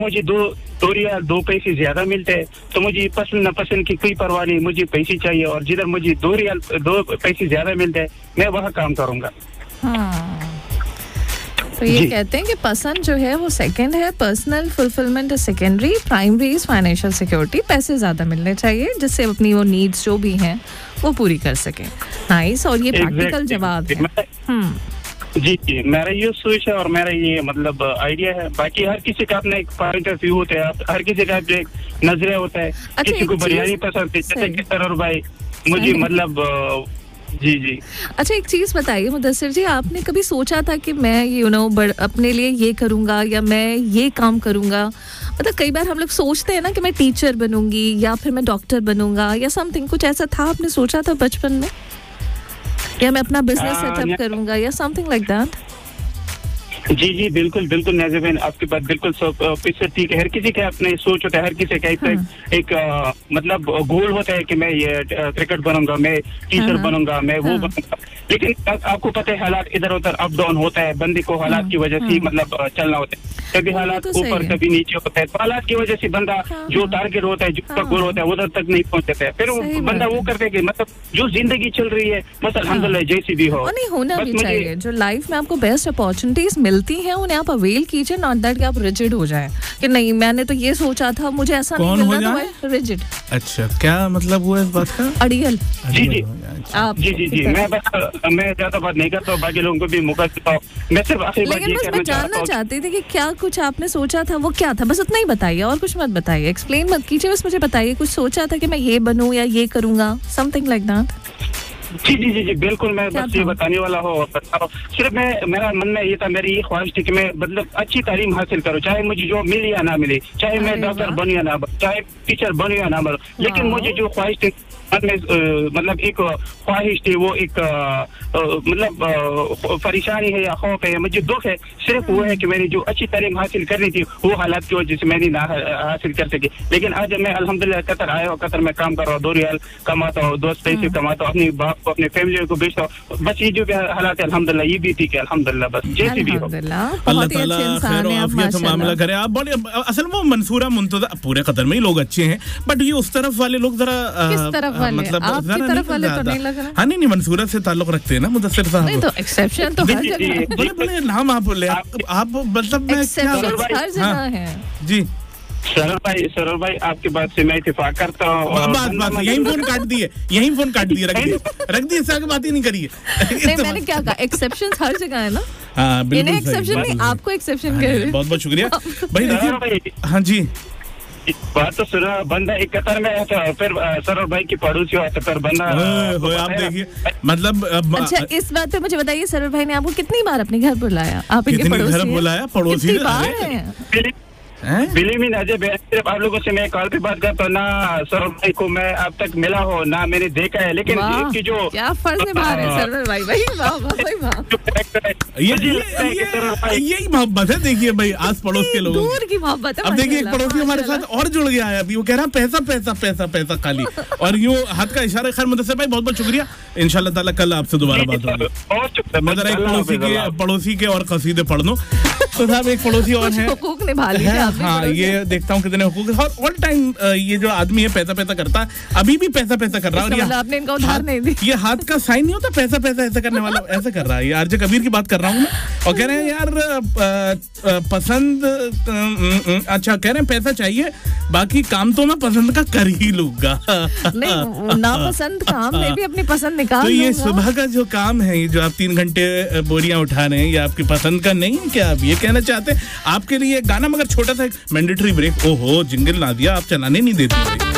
मुझे दो रियाल 2 पैसे ज्यादा मिलते हैं तो मुझे पसंद न पसंद की कोई परवाह नहीं, मुझे पैसे चाहिए। और जिधर मुझे 2 रियाल 2 पैसे ज्यादा मिलते हैं मैं वहाँ काम करूँगा। तो ये कहते हैं कि पसंद जो है वो सेकंड है, personal fulfilment secondary, primary is financial security. पैसे ज्यादा मिलने चाहिए जिससे अपनी वो नीड्स जो भी हैं वो पूरी कर सके। नाइस। और ये प्रैक्टिकल जवाब है। जी, मेरा ये सोच है और मेरा ये मतलब आइडिया है। बाकी हर किसी का अपना एक पॉइंट ऑफ व्यू होता है, हर किसी का एक नजरिया होता है। किसी को बिरयानी पसंद है, जैसे कि सरोर भाई मुझे मतलब जी। अच्छा, एक चीज बताइए मुदस्सिर जी, आपने कभी सोचा था कि मैं अपने लिए ये करूंगा या मैं ये काम करूंगा? मतलब कई बार हम लोग सोचते हैं ना कि मैं टीचर बनूंगी या फिर मैं डॉक्टर बनूंगा या समथिंग, कुछ ऐसा था आपने सोचा था बचपन में, या मैं अपना बिजनेस सेटअप करूंगा या समथिंग लाइक दैट? जी बिल्कुल नाज़िर बहन, आपकी बात बिल्कुल पीछे ठीक है। हर किसी का अपने सोच होता है, हर किसी का एक मतलब गोल होता है कि मैं ये क्रिकेट बनूंगा, मैं टीचर बनूंगा, मैं वो बनूंगा। लेकिन आपको पता है हालात इधर उधर अप डाउन होता है, बंदे को हालात की वजह से मतलब चलना होता है। कभी हालात ऊपर कभी नीचे होता है, तो हालात की वजह से बंदा जो टारगेट होता है, जो उसका गोल होता है उधर तक नहीं पहुंचता है। फिर बंदा वो करते है कि मतलब जो जिंदगी चल रही है बस अल्हम्दुलिल्लाह जैसी भी हो, नहीं होना भी चाहिए। जो लाइफ में आपको बेस्ट अपॉर्चुनिटीज मिलती हैं उन्हें आप अवेल कीजिए, नॉट दैट कि आप रिजिड हो जाएं कि नहीं मैंने तो ये सोचा था, मुझे ऐसा नहीं मिलना, तो रिजिड। अच्छा, क्या मतलब हुआ इस बात का? अड़ियल। जी मैं ज्यादा बात नहीं करता, बाकी लोगों को भी मौका देता हूँ। मैं सिर्फ आखिरी बात ये कहना जानना चाहती थी कि क्या कुछ आपने सोचा था, वो क्या था, बस उतना ही बताइए और कुछ मत बताइए, एक्सप्लेन मत कीजिए, बस मुझे बताइए कुछ सोचा था कि मैं ये बनूं या ये करूंगा, समथिंग लाइक दैट। जी बिल्कुल, मैं बस ये बताने वाला हूँ। सिर्फ मेरा मन में ये था, मेरी ये ख्वाहिश थी कि मैं मतलब अच्छी तालीम हासिल करूँ, चाहे मुझे जॉब मिले या ना मिले, चाहे मैं डॉक्टर बनूं या ना बनूं, चाहे टीचर बनूं या ना बनूं, लेकिन मुझे जो ख्वाहिश थी मतलब एक ख्वाहिश थी, वो एक मतलब परेशानी है या खौफ है, मुझे दुख है, सिर्फ वो है कि मैंने जो अच्छी तालीम हासिल करनी थी वो हालात की वजह से मैंने ना हासिल कर सकी। लेकिन आज मैं अल्हम्दुलिल्लाह कतर आया हूँ, कतर में काम कर रहा हूँ, 2 रियाल कमाता हूँ, 2 पैसे कमाता हूँ, अपनी बाप को अपने फैमिली को बेचता हूँ। बस ये जो हालात है अल्हम्दुलिल्लाह ये भी ठीक है, अल्हम्दुलिल्लाह बस जैसी भी हो। अल्लाह ताला खैर और आफियत मामला करे। आप बड़े असल में मंसूरा मुंतज़ा पूरे कतर में ही लोग अच्छे हैं, बट ये उस तरफ वाले लोग जरा मतलब आपकी तरफ वाले तो नहीं लग रहा। हाँ नहीं मंसूरा से ताल्लुक रखते हैं ना मुदस्सिर साहब। नहीं तो एक्सेप्शन तो हर जगह, बोले नाम आप बोले, आप मतलब हर जगह है। जी सरोर भाई आपकी बात से मैं इत्तेफाक करता हूँ। बात यही फोन काट दिए, रख दिए, इससे आगे बात ही नहीं करिए। नहीं मैंने क्या कहा, एक्सेप्शन हर जगह है ना। हाँ बिल्कुल, एक्सेप्शन नहीं, आपको एक्सेप्शन कह रहे हैं। बहुत बहुत शुक्रिया भाई। देखिए हाँ जी बात तो सुना, बंदा एक कतर में है तो फिर सरोर भाई की पड़ोसी हो तो फिर बंदा आप देखिए मतलब अच्छा इस बात पे मुझे बताइए, सरोर भाई ने आपको कितनी बार अपने घर बुलाया? आप इनके पड़ोसी घर बुलाया, पड़ोसी कितनी बार है? बिलीव अजय सिर्फ आप लोगों से मैं कॉल पे बात करता हूँ ना, सरोर भाई को मैं अब तक मिला हो ना मैंने देखा है, लेकिन की जो क्या फर्ज निभा रहे हैं सरोर भाई, यही मोहब्बत है। देखिए भाई आस पड़ोस के लोगों दूर की मोहब्बत है। अब देखिए एक पड़ोसी हमारे साथ और जुड़ गया है, अभी वो कह रहा है पैसा पैसा पैसा पैसा खाली, और यूँ हाथ का इशारा। खैर मुदस्सिर भाई बहुत बहुत शुक्रिया, इंशाल्लाह ताला कल आपसे दोबारा बात होगी। मैं जरा एक पड़ोसी के और कसीदे पढ़ लूं। तो साहब एक पड़ोसी और है, हुकूक निभा लिया। हाँ ये देखता हूँ कितने हुकूक, और ऑल टाइम ये जो आदमी है पैसा पैसा करता है, अभी भी पैसा पैसा कर रहा है। और आपने इनका उधार नहीं दी, ये हाथ का साइन नहीं होता, पैसा पैसा ऐसा करने वाला ऐसा कर रहा है। ये आरजे कबीर की बात कर रहा हूँ मैं, और कह रहे हैं यार पसंद, अच्छा कह रहे हैं पैसा चाहिए, बाकी काम तो मैं पसंद का कर ही लूंगा। नहीं नापसंद काम में भी अपनी पसंद निकाल। तो ये सुबह का जो काम है, जो आप 3 घंटे बोरियां उठा रहे हैं, ये आपकी पसंद का नहीं है क्या? आप ये कहना चाहते हैं? आपके लिए गाना मगर छोटा सा एक मैंडेटरी ब्रेक। ओहो जिंगल ना दिया, आप चलाने नहीं देती।